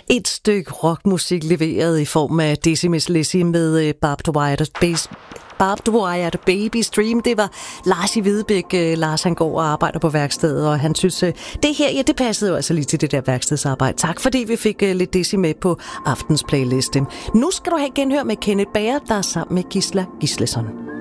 Et stykke rockmusik leveret i form af Dizzy Miss Lizzy med Barbed Wire Baby Stream. Det var Lars i Hvidebæk. Lars, han går og arbejder på værkstedet, og han synes, det her, ja, det passede jo altså lige til det der værkstedsarbejde. Tak fordi vi fik lidt Dizzy med på aftens playliste. Nu skal du have genhør med Kenneth Bager, der er sammen med Gisla Gislason.